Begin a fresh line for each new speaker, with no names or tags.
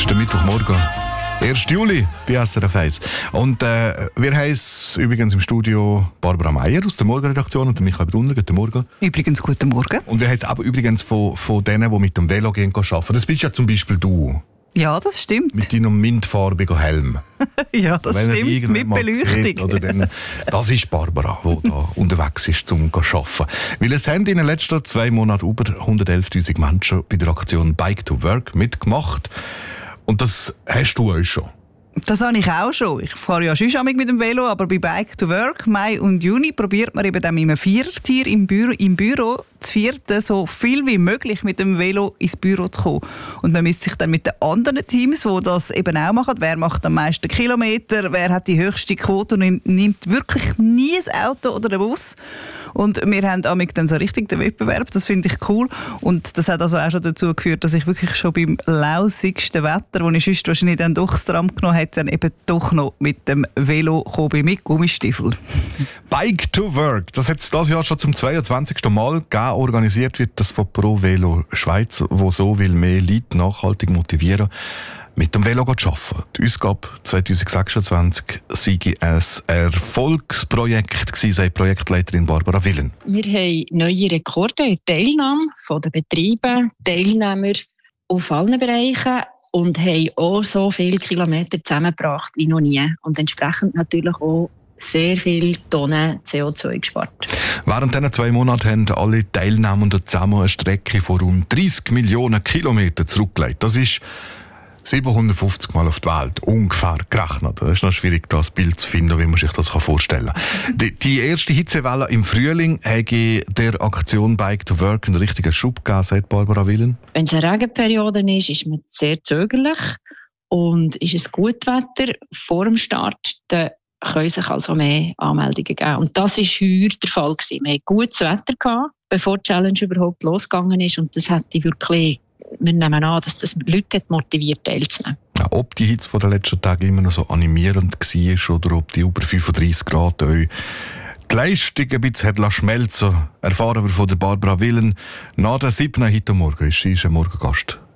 ist der Mittwochmorgen. 1. Juli bei SRF 1. Und wir haben übrigens im Studio Barbara Meier aus der Morgenredaktion und Michael Brunner. Guten Morgen.
Übrigens, guten Morgen.
Und wir haben es aber übrigens von denen, die mit dem Velo gehen arbeiten. Das bist ja zum Beispiel du.
Ja, das stimmt.
Mit deinem mintfarbigen Helm.
Ja, das stimmt. Mit Beleuchtung.
Oder dann, das ist Barbara, die da unterwegs ist, um zu arbeiten. Weil es haben in den letzten 2 Monaten über 111'000 Menschen bei der Aktion Bike to Work mitgemacht. Und das hast du auch schon.
Das habe ich auch schon. Ich fahre ja schon mit dem Velo, aber bei Bike to Work, Mai und Juni, probiert man eben dann mit einem Vierertier im Büro zu vierten so viel wie möglich mit dem Velo ins Büro zu kommen. Und man misst sich dann mit den anderen Teams, die das eben auch machen. Wer macht am meisten Kilometer, wer hat die höchste Quote und nimmt wirklich nie ein Auto oder einen Bus. Und wir haben dann so richtig den Wettbewerb, das finde ich cool. Und das hat also auch schon dazu geführt, dass ich wirklich schon beim lausigsten Wetter, wo ich sonst wahrscheinlich dann doch das Tram genommen hätte, dann eben doch noch mit dem Velo gekommen, mit Gummistiefeln.
Bike to Work, das hat es dieses Jahr schon zum 22. Mal gegeben. Organisiert wird das von Pro Velo Schweiz, wo so will mehr Leute nachhaltig motivieren, mit dem Velo zu arbeiten. Die Ausgabe 2026 sei ein Erfolgsprojekt gewesen, sagt Projektleiterin Barbara Willen.
Wir haben neue Rekorde in der Teilnahme von den Betrieben, Teilnehmer auf allen Bereichen und haben auch so viele Kilometer zusammengebracht wie noch nie. Und entsprechend natürlich auch sehr viele Tonnen CO2 gespart.
Während diesen 2 Monaten haben alle Teilnehmenden zusammen eine Strecke von rund 30 Millionen Kilometern zurückgelegt. Das ist 750 Mal auf die Welt, ungefähr gerechnet. Das ist noch schwierig, das Bild zu finden, wie man sich das vorstellen kann. Die erste Hitzewelle im Frühling hat der Aktion Bike to Work einen richtigen Schub gegeben, sagt Barbara Willen.
Wenn es eine Regenperiode ist man sehr zögerlich. Und ist es Gutwetter vor dem Start, dann können sich also mehr Anmeldungen geben. Und das war heuer der Fall. Wir hatten gutes Wetter gehabt, bevor die Challenge überhaupt losgegangen ist. Und das hat wirklich, wir nehmen an, dass das Leute motiviert teilzunehmen.
Ja, ob die Hitze der letzten Tage immer noch so animierend war oder ob die über 35 Grad die Leistung ein bisschen schmelzen lassen, erfahren wir von der Barbara Willen. Nach der 7. heute Morgen ist sie ein Morgengast